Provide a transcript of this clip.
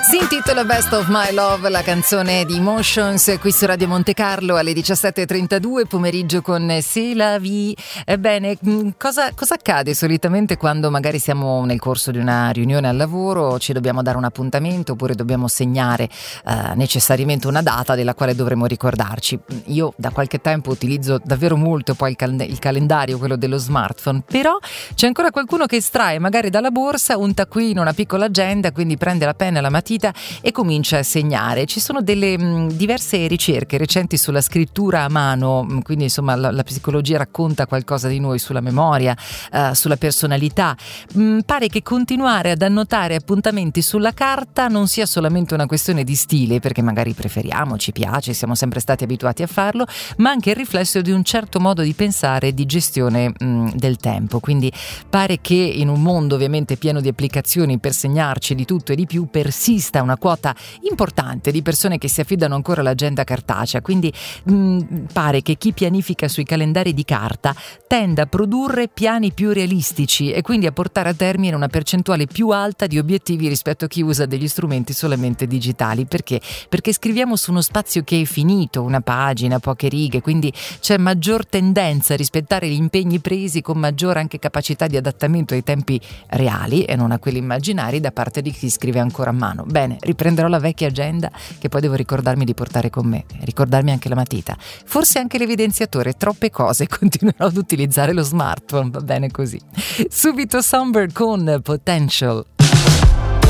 Si intitola Best of My Love, la canzone di Emotions, qui su Radio Monte Carlo alle 17.32, pomeriggio con C'est la vie. Ebbene, cosa accade solitamente quando magari siamo nel corso di una riunione al lavoro, ci dobbiamo dare un appuntamento oppure dobbiamo segnare necessariamente una data della quale dovremo ricordarci? Io da qualche tempo utilizzo davvero molto poi il calendario, quello dello smartphone, però c'è ancora qualcuno che estrae magari dalla borsa un taccuino, una piccola agenda, quindi prende la penna e la matita e comincia a segnare. Ci sono delle diverse ricerche recenti sulla scrittura a mano, quindi insomma la psicologia racconta qualcosa di noi sulla memoria, sulla personalità. Pare che continuare ad annotare appuntamenti sulla carta non sia solamente una questione di stile, perché magari preferiamo, ci piace, siamo sempre stati abituati a farlo, ma anche il riflesso di un certo modo di pensare e di gestione del tempo. Quindi pare che in un mondo ovviamente pieno di applicazioni per segnarci di tutto e di più persista una quota importante di persone che si affidano ancora all'agenda cartacea, quindi pare che chi pianifica sui calendari di carta tenda a produrre piani più realistici e quindi a portare a termine una percentuale più alta di obiettivi rispetto a chi usa degli strumenti solamente digitali. Perché? Perché scriviamo su uno spazio che è finito, una pagina, poche righe, quindi c'è maggior tendenza a rispettare gli impegni presi con maggiore anche capacità di adattamento ai tempi reali e non a quelli immaginari da parte di chi scrive ancora a mano. Bene, riprenderò la vecchia agenda che poi devo ricordarmi di portare con me, ricordarmi anche la matita, forse anche l'evidenziatore, troppe cose, continuerò ad utilizzare lo smartphone, va bene così. Subito Somber con Potential.